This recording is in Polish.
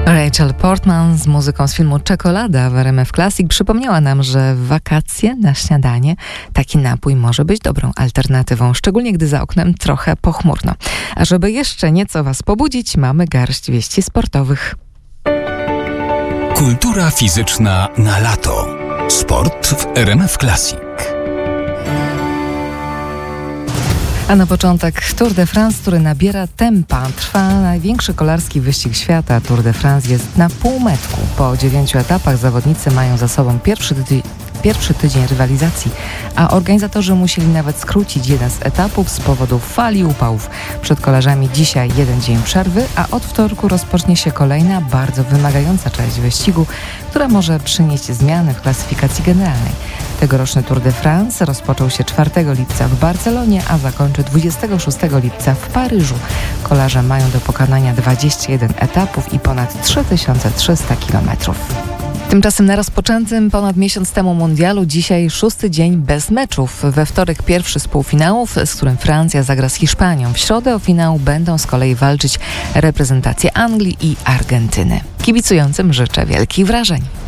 Rachel Portman z muzyką z filmu Czekolada w RMF Classic przypomniała nam, że w wakacje na śniadanie taki napój może być dobrą alternatywą, szczególnie gdy za oknem trochę pochmurno. A żeby jeszcze nieco Was pobudzić, mamy garść wieści sportowych. Kultura fizyczna na lato. Sport w RMF Classic. A na początek Tour de France, który nabiera tempa. Trwa największy kolarski wyścig świata. Tour de France jest na półmetku. Po 9 etapach zawodnicy mają za sobą pierwszy tydzień rywalizacji, a organizatorzy musieli nawet skrócić jeden z etapów z powodu fali upałów. Przed kolarzami dzisiaj jeden dzień przerwy, a od wtorku rozpocznie się kolejna, bardzo wymagająca część wyścigu, która może przynieść zmiany w klasyfikacji generalnej. Tegoroczny Tour de France rozpoczął się 4 lipca w Barcelonie, a zakończy 26 lipca w Paryżu. Kolarze mają do pokonania 21 etapów i ponad 3300 kilometrów. Tymczasem na rozpoczętym ponad miesiąc temu mundialu dzisiaj 6. dzień bez meczów. We wtorek pierwszy z półfinałów, z którym Francja zagra z Hiszpanią. W środę o finał będą z kolei walczyć reprezentacje Anglii i Argentyny. Kibicującym życzę wielkich wrażeń.